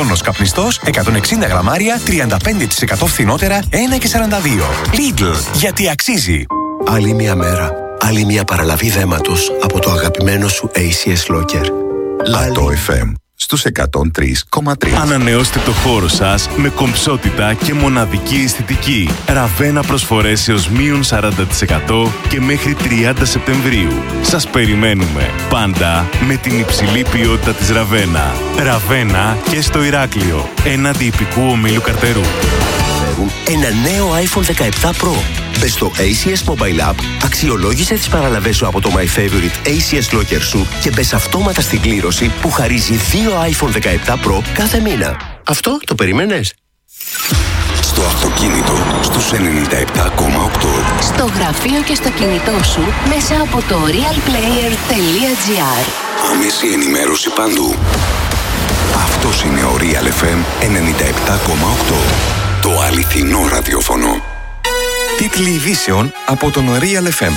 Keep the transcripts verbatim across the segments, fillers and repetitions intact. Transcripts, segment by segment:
τόνος καπνιστός εκατόν εξήντα γραμμάρια, τριάντα πέντε τοις εκατό φθηνότερα, ένα και σαράντα δύο. Lidl, γιατί αξίζει. Άλλη μια μέρα, άλλη μια παραλαβή δέματος από το αγαπημένο σου έι σι ες Locker. Λατό εφ εμ στους εκατόν τρία κόμμα τρία. Ανανεώστε το χώρο σας με κομψότητα και μοναδική αισθητική. Ραβένα προσφορές έως μείον σαράντα τοις εκατό και μέχρι τριάντα Σεπτεμβρίου. Σας περιμένουμε πάντα με την υψηλή ποιότητα της Ραβένα. Ραβένα και στο Ηράκλειο, έναντι ιππικού ομίλου Καρτερού. Ένα νέο άιφον δεκαεπτά Pro. Μπες στο έι σι ες Mobile App, αξιολόγησε τις παραλαβές σου από το My Favorite έι σι ες Locker σου και μπες αυτόματα στην κλήρωση που χαρίζει δύο άιφον δεκαεπτά Pro κάθε μήνα. Αυτό το περίμενες? Στο αυτοκίνητο, στους ενενήντα επτά κόμμα οκτώ. Στο γραφείο και στο κινητό σου, μέσα από το realplayer.gr. Άμεση ενημέρωση παντού. Αυτός είναι ο Real εφ εμ ενενήντα επτά κόμμα οκτώ. Το αληθινό ραδιόφωνο. Τίτλοι ειδήσεων από τον Real εφ εμ.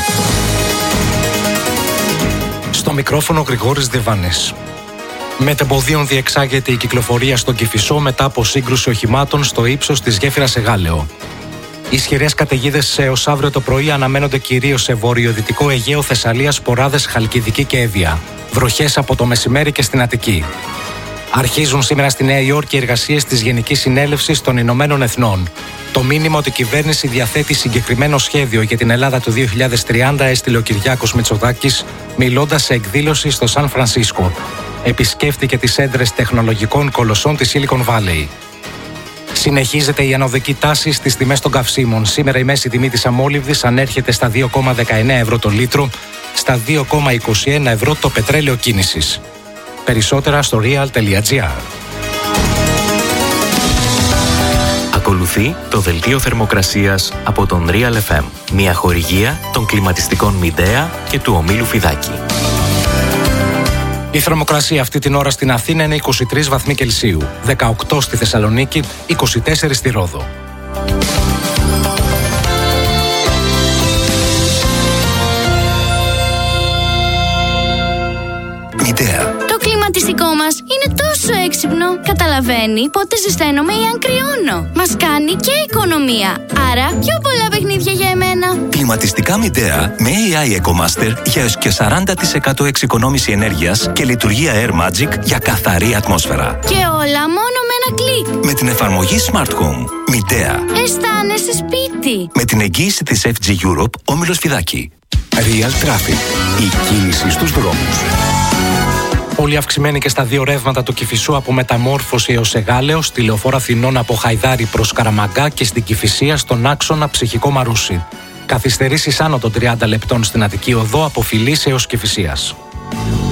Στο μικρόφωνο Γρηγόρης Διβάνης. Μετεμποδίων διεξάγεται η κυκλοφορία στον Κηφισό μετά από σύγκρουση οχημάτων στο ύψος της γέφυρας Εγάλεο. Ισχυρές καταιγίδες έως αύριο το πρωί αναμένονται κυρίως σε βορειοδυτικό Αιγαίο, Θεσσαλία, Σποράδες, Χαλκιδική και Εύβοια. Βροχές από το μεσημέρι και στην Αττική. Αρχίζουν σήμερα στη Νέα Υόρκη οι εργασίες της Γενικής Συνέλευσης των Ηνωμένων Εθνών. Το μήνυμα ότι η κυβέρνηση διαθέτει συγκεκριμένο σχέδιο για την Ελλάδα του δύο χιλιάδες τριάντα έστειλε ο Κυριάκος Μητσοτάκης, μιλώντας σε εκδήλωση στο Σαν Φρανσίσκο. Επισκέφτηκε τις έδρες τεχνολογικών κολοσσών της Silicon Valley. Συνεχίζεται η ανωδική τάση στις τιμές των καυσίμων. Σήμερα η μέση τιμή της αμόλυβδης ανέρχεται στα δύο κόμμα δεκαεννέα ευρώ το λίτρο, στα δύο κόμμα είκοσι ένα ευρώ το πετρέλαιο κίνησης. Περισσότερα στο real.gr. Ακολουθεί το δελτίο θερμοκρασίας από τον Real εφ εμ, μια χορηγία των κλιματιστικών Μιντέα και του ομίλου Φιδάκη. Η θερμοκρασία αυτή την ώρα στην Αθήνα είναι είκοσι τρεις βαθμοί Κελσίου, δεκαοκτώ στη Θεσσαλονίκη, είκοσι τέσσερα στη Ρόδο. Μιντέα. Το κλιματιστικό μας είναι τόσο έξυπνο. Καταλαβαίνει πότε ζεσταίνομαι ή αν κρυώνω. Μας κάνει και οικονομία. Άρα πιο πολλά παιχνίδια για εμένα. Κλιματιστικά Μιντέα με έι άι EcoMaster για έως και σαράντα τοις εκατό εξοικονόμηση ενέργειας και λειτουργία Air Magic για καθαρή ατμόσφαιρα. Και όλα μόνο με ένα κλικ. Με την εφαρμογή Smart Home. Μιντέα. Αισθάνεσαι σπίτι. Με την εγγύηση της εφ τζι Europe, όμιλος Φιδάκη. Real Traffic. Η κίνηση στους δρόμους. Πολύ αυξημένη και στα δύο ρεύματα του Κηφισού από Μεταμόρφωση έως Εγάλεο, στη λεωφόρο Αθηνών από Χαϊδάρι προς Καραμαγκά και στην Κηφισία στον άξονα Ψυχικό Μαρούσι. Καθυστερήσεις άνω των τριάντα λεπτών στην Αττική Οδό από Φιλής έως Κηφισίας.